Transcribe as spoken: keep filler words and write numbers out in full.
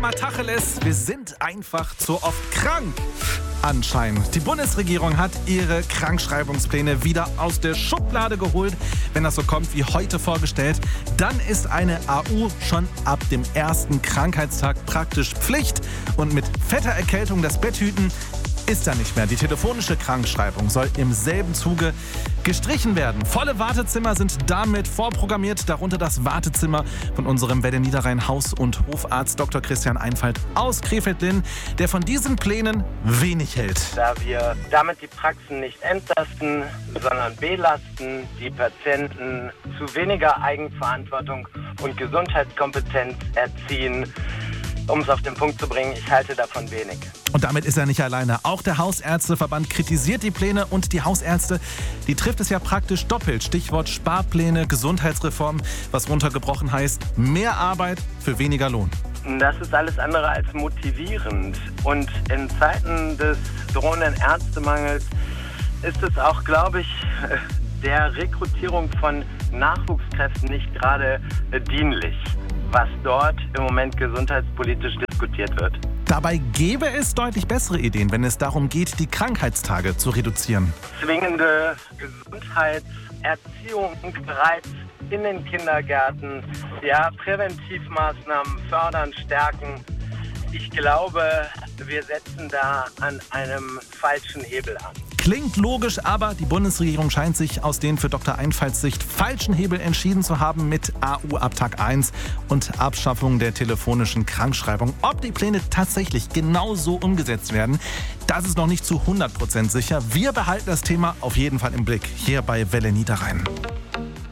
mal Tacheles, wir sind einfach zu oft krank. Anscheinend. Die Bundesregierung hat ihre Krankschreibungspläne wieder aus der Schublade geholt. Wenn das so kommt wie heute vorgestellt, dann ist eine A U schon ab dem ersten Krankheitstag praktisch Pflicht. Und mit fetter Erkältung das Bett hüten ist da nicht mehr. Die telefonische Krankschreibung soll im selben Zuge gestrichen werden. Volle Wartezimmer sind damit vorprogrammiert, darunter das Wartezimmer von unserem Welle Niederrhein Haus- und Hofarzt Doktor Christian Einfalt aus Krefeld-Linn, der von diesen Plänen wenig hält. Da wir damit die Praxen nicht entlasten, sondern belasten, die Patienten zu weniger Eigenverantwortung und Gesundheitskompetenz erziehen. Um es auf den Punkt zu bringen, ich halte davon wenig. Und damit ist er nicht alleine. Auch der Hausärzteverband kritisiert die Pläne und die Hausärzte, die trifft es ja praktisch doppelt. Stichwort Sparpläne, Gesundheitsreform, was runtergebrochen heißt, mehr Arbeit für weniger Lohn. Das ist alles andere als motivierend. Und in Zeiten des drohenden Ärztemangels ist es auch, glaube ich, der Rekrutierung von Nachwuchskräften nicht gerade dienlich, was dort im Moment gesundheitspolitisch diskutiert wird. Dabei gäbe es deutlich bessere Ideen, wenn es darum geht, die Krankheitstage zu reduzieren. Zwingende Gesundheitserziehung bereits in den Kindergärten, ja, Präventivmaßnahmen fördern, stärken. Ich glaube, wir setzen da an einem falschen Hebel an. Klingt logisch, aber die Bundesregierung scheint sich aus den für Doktor Einfalts Sicht falschen Hebel entschieden zu haben mit A U ab Tag eins und Abschaffung der telefonischen Krankschreibung. Ob die Pläne tatsächlich genauso umgesetzt werden, das ist noch nicht zu hundert Prozent sicher. Wir behalten das Thema auf jeden Fall im Blick hier bei Welle Niederrhein.